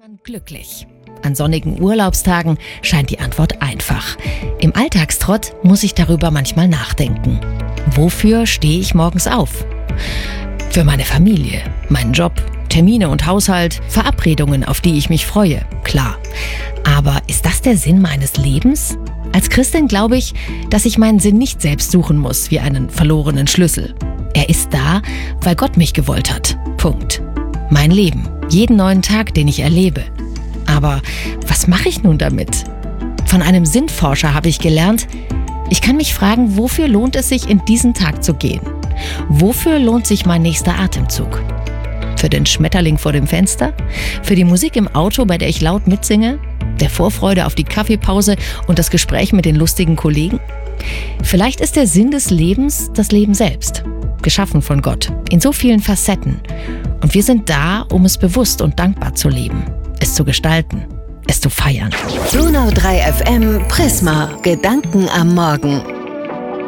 Glücklich. An sonnigen Urlaubstagen scheint die Antwort einfach. Im Alltagstrott muss ich darüber manchmal nachdenken. Wofür stehe ich morgens auf? Für meine Familie, meinen Job, Termine und Haushalt, Verabredungen, auf die ich mich freue, klar. Aber ist das der Sinn meines Lebens? Als Christin glaube ich, dass ich meinen Sinn nicht selbst suchen muss, wie einen verlorenen Schlüssel. Er ist da, weil Gott mich gewollt hat. Punkt. Mein Leben, jeden neuen Tag, den ich erlebe. Aber was mache ich nun damit? Von einem Sinnforscher habe ich gelernt, ich kann mich fragen, wofür lohnt es sich, in diesen Tag zu gehen? Wofür lohnt sich mein nächster Atemzug? Für den Schmetterling vor dem Fenster? Für die Musik im Auto, bei der ich laut mitsinge? Der Vorfreude auf die Kaffeepause und das Gespräch mit den lustigen Kollegen? Vielleicht ist der Sinn des Lebens das Leben selbst, geschaffen von Gott, in so vielen Facetten. Und wir sind da, um es bewusst und dankbar zu leben, es zu gestalten, es zu feiern. Donau 3 FM Prisma. Gedanken am Morgen.